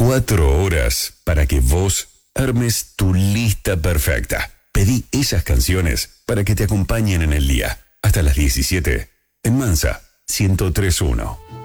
4 horas para que vos armes tu lista perfecta. Pedí esas canciones para que te acompañen en el día. Hasta las 17 en Mansa 103.1.